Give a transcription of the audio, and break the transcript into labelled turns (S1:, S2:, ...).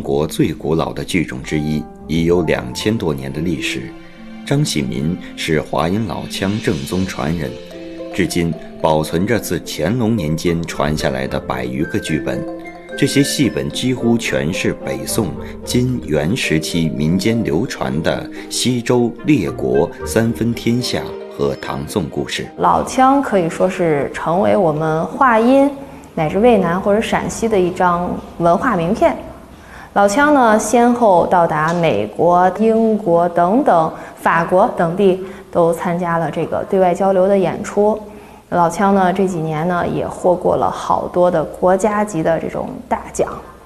S1: 国最古老的剧种之一，已有2000多年的历史。张喜民是华阴老腔正宗传人，至今保存着自乾隆年间传下来的100余个剧本。这些戏本几乎全是北宋、金、元时期民间流传的西周、列国、三分天下和唐宋故事。
S2: 老腔可以说是成为我们华阴乃至渭南或者陕西的一张文化名片。老腔呢，先后到达美国、英国等等，法国等地都参加了这个对外交流的演出。老腔呢，这几年呢也获过了好多的国家级的这种大奖。